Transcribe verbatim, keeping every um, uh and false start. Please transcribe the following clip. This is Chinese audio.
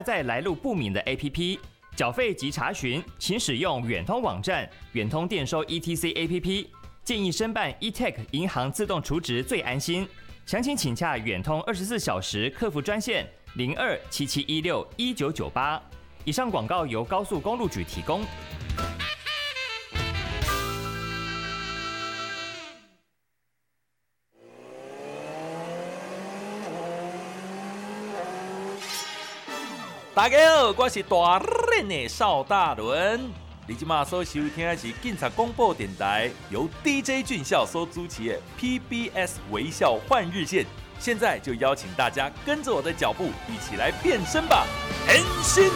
在来路不明的 A P P 缴费及查询，请使用远通网站、远通电收 E T C A P P。建议申办 eTech 银行自动储值最安心。详情请洽远通二十四小时客服专线零二七七一六一九九八。以上广告由高速公路局提供。 大家好，我是大练的邵大伦。你即马所收听的是警察广播电台，由 D J 俊孝所主持的 P B S 微笑换日线。现在就邀请大家跟着我的脚步，一起来变身吧！変身！